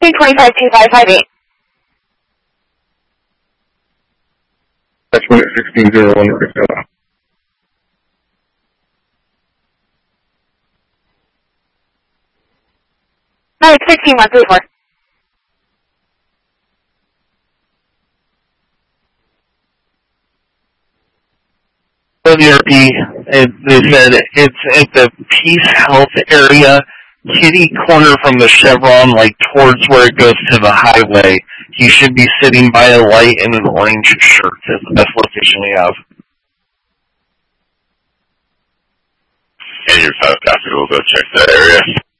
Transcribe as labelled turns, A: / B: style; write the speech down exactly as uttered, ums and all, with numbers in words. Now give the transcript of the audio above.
A: two twenty-five two five five eight.
B: That's one sixteen zero one Priscilla.
A: Mike sixteen one three four.
C: For the R P, it, they said it's at the Peace Health area, kitty corner from the Chevron, like towards where it goes to the highway. He should be sitting by a light in an orange shirt. That's the best location we have.
D: And your fast passenger will go check that area.